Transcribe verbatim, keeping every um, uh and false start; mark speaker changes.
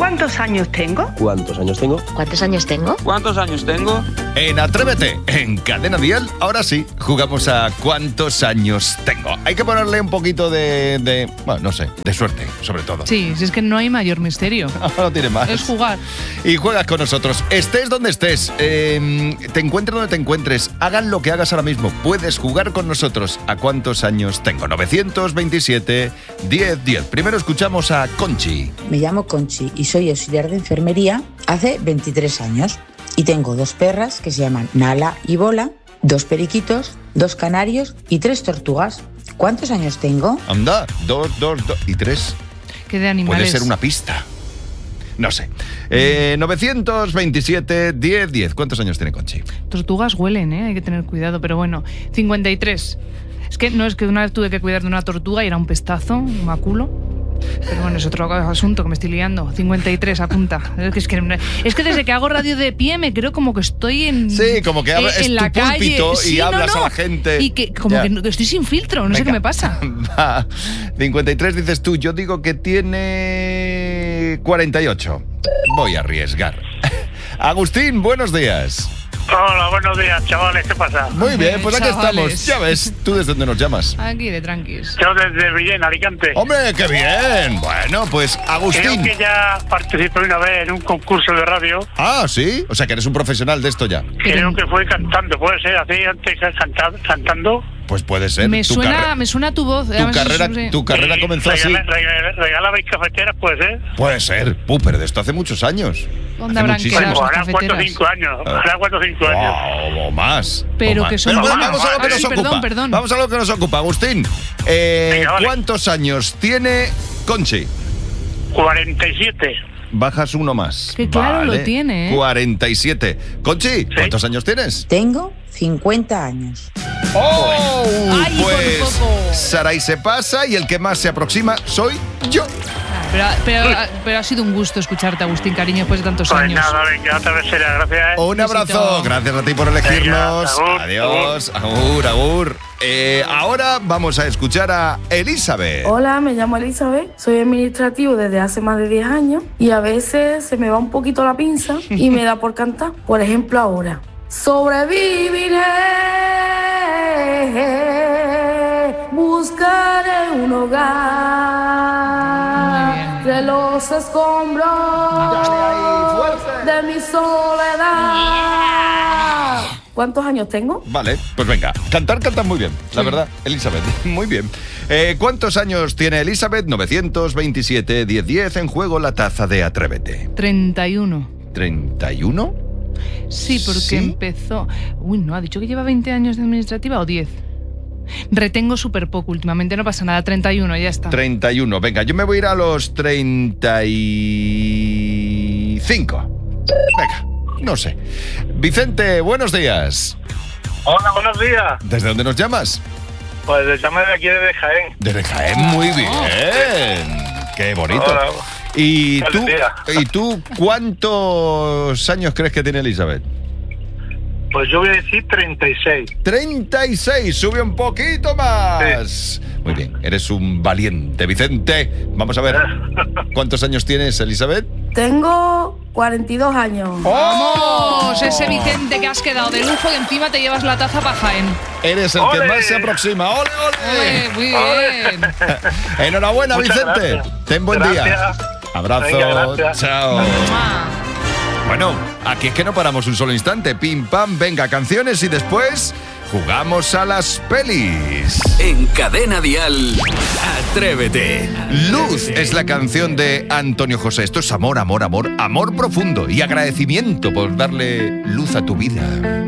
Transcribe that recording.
Speaker 1: ¿Cuántos años tengo?
Speaker 2: ¿Cuántos años tengo?
Speaker 3: ¿Cuántos años tengo?
Speaker 4: ¿Cuántos años tengo?
Speaker 5: En Atrévete, en Cadena Dial, ahora sí, jugamos a ¿cuántos años tengo? Hay que ponerle un poquito de, de bueno, no sé, de suerte, sobre todo.
Speaker 6: Sí, si es que no hay mayor misterio.
Speaker 5: No tiene más.
Speaker 6: Es jugar.
Speaker 5: Y juegas con nosotros. Estés donde estés, eh, te encuentres donde te encuentres, hagan lo que hagas ahora mismo. Puedes jugar con nosotros a ¿cuántos años tengo? novecientos veintisiete, diez diez. Primero escuchamos a Conchi.
Speaker 7: Me llamo Conchi y soy auxiliar de enfermería hace veintitrés años. Y tengo dos perras que se llaman Nala y Bola, dos periquitos, dos canarios y tres tortugas. ¿Cuántos años tengo?
Speaker 5: Anda, dos, dos, dos y tres.
Speaker 6: ¿Qué de animales?
Speaker 5: Puede ser una pista. No sé. Eh, novecientos veintisiete, diez diez. ¿Cuántos años tiene Conchi?
Speaker 6: Tortugas huelen, ¿eh? Hay que tener cuidado, pero bueno. cincuenta y tres. Es que no, es que una vez tuve que cuidar de una tortuga y era un pestazo, un maculo. Pero bueno, es otro asunto que me estoy liando. cincuenta y tres, apunta. Es que, es que, es que desde que hago radio de pie me creo como que estoy en.
Speaker 5: Sí, como que habla,
Speaker 6: en,
Speaker 5: es
Speaker 6: en
Speaker 5: tu
Speaker 6: la calle.
Speaker 5: púlpito y
Speaker 6: sí,
Speaker 5: hablas
Speaker 6: no, no.
Speaker 5: a la gente.
Speaker 6: Y que como
Speaker 5: ya.
Speaker 6: que, que estoy sin filtro, no Venga. sé qué me pasa.
Speaker 5: Va. cincuenta y tres dices tú, yo digo que tiene cuarenta y ocho. Voy a arriesgar. Agustín, buenos días.
Speaker 8: Hola, buenos días, chavales, ¿qué pasa?
Speaker 5: Muy bien, pues aquí
Speaker 6: Chavales.
Speaker 5: estamos. Ya ves, ¿tú desde dónde nos llamas?
Speaker 6: Aquí de tranquis.
Speaker 8: Yo desde Villena, Alicante.
Speaker 5: ¡Hombre, qué bien! Bueno, pues Agustín.
Speaker 8: Creo que ya participé una vez en un concurso de radio.
Speaker 5: Ah, ¿sí? O sea, que eres un profesional de esto ya.
Speaker 8: Creo que fue cantando, puede ser, así antes cantar, cantando.
Speaker 5: Pues puede ser.
Speaker 6: Me
Speaker 5: tu
Speaker 6: suena,
Speaker 5: carre-
Speaker 6: me suena tu voz.
Speaker 5: Tu carrera, tu carrera
Speaker 8: Sí,
Speaker 5: comenzó así.
Speaker 8: regala- regala- Regalabais cafeteras, puede ser.
Speaker 5: Puede ser. Puh, pero de esto hace muchos años.
Speaker 6: ¿Dónde
Speaker 5: Hace
Speaker 6: habrán
Speaker 5: muchísimo.
Speaker 6: quedado
Speaker 8: Pues
Speaker 6: esas
Speaker 8: hará cuatro o
Speaker 6: cafeteras?
Speaker 8: cinco años. Hará cuatro o cinco años.
Speaker 5: Wow, o más.
Speaker 6: Pero
Speaker 5: o más.
Speaker 6: que son
Speaker 5: Pero bueno,
Speaker 6: buenas.
Speaker 5: vamos a lo que
Speaker 6: Ah,
Speaker 5: nos
Speaker 6: sí,
Speaker 5: ocupa.
Speaker 6: perdón, perdón.
Speaker 5: Vamos a lo que nos ocupa, Agustín. Eh,
Speaker 8: Venga, vale.
Speaker 5: ¿Cuántos años tiene Conchi?
Speaker 8: cuarenta y siete.
Speaker 5: Bajas uno más.
Speaker 6: Qué claro
Speaker 5: Vale.
Speaker 6: lo tiene, ¿eh?
Speaker 5: cuarenta y siete. Conchi, ¿cuántos años tienes?
Speaker 7: Tengo cincuenta años.
Speaker 5: ¡Oh!
Speaker 6: Ay, por
Speaker 5: pues
Speaker 6: poco.
Speaker 5: Saray se pasa y el que más se aproxima soy yo.
Speaker 6: Pero, pero, pero ha sido un gusto escucharte, Agustín, cariño, después de tantos
Speaker 8: Pues
Speaker 6: años.
Speaker 8: nada, venga, otra vez será, gracias. ¿eh?
Speaker 5: Un abrazo.
Speaker 6: Besito.
Speaker 5: Gracias a ti por elegirnos.
Speaker 8: Venga, agur,
Speaker 5: Adiós. Agur, agur. Eh, ahora vamos a escuchar a Elizabeth.
Speaker 9: Hola, me llamo Elizabeth, soy administrativo desde hace más de diez años y a veces se me va un poquito la pinza y me da por cantar. Por ejemplo, ahora. Sobreviviré, buscaré un hogar de los escombros de mi soledad. ¿Cuántos años tengo?
Speaker 5: Vale, pues venga. Cantar, cantar muy bien, la verdad, Elizabeth. Muy bien. Eh, ¿Cuántos años tiene Elizabeth? novecientos veintisiete, diez diez. En juego la taza de Atrévete.
Speaker 6: treinta y uno.
Speaker 5: ¿treinta y uno?
Speaker 6: Sí, porque
Speaker 5: ¿Sí?
Speaker 6: empezó... Uy, no, ¿ha dicho que lleva veinte años de administrativa o diez? Retengo súper poco últimamente, no pasa nada. treinta y uno, ya está.
Speaker 5: treinta y uno. Venga, yo me voy a ir a los treinta y cinco. Venga, no sé. Vicente, buenos días.
Speaker 8: Hola, buenos días.
Speaker 5: ¿Desde dónde nos llamas?
Speaker 8: Pues le llamo de aquí desde Jaén.
Speaker 5: Desde Jaén, muy bien. Qué bonito.
Speaker 8: Hola.
Speaker 5: ¿Y tú,
Speaker 8: Feliz día.
Speaker 5: ¿Y tú cuántos años crees que tiene Elizabeth?
Speaker 8: Pues yo voy a decir treinta y seis.
Speaker 5: treinta y seis, sube un poquito más. Muy bien, eres un valiente, Vicente. Vamos a ver, ¿cuántos años tienes, Elizabeth?
Speaker 9: Tengo cuarenta y dos años.
Speaker 6: ¡Vamos! Ese Vicente que has quedado de lujo y encima te llevas la taza para Jaén.
Speaker 5: Eres el
Speaker 8: ¡Ole!
Speaker 5: que más se aproxima. ¡Ole, ole!
Speaker 6: Ole, muy bien.
Speaker 5: Enhorabuena,
Speaker 8: Muchas
Speaker 5: Vicente.
Speaker 8: gracias.
Speaker 5: Ten buen día.
Speaker 8: Gracias.
Speaker 5: Abrazo.
Speaker 8: Venga, gracias.
Speaker 5: Chao.
Speaker 6: Mua.
Speaker 5: Bueno, aquí es que no paramos un solo instante. Pim, pam, venga, canciones y después jugamos a las pelis.
Speaker 10: En Cadena Dial, Atrévete.
Speaker 5: Luz es la canción de Antonio José. Esto es amor, amor, amor, amor profundo y agradecimiento por darle luz a tu vida.